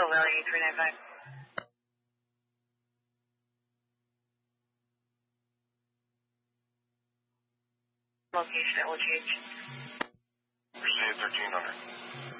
Valley 395. Location, it will change. Proceed 1300.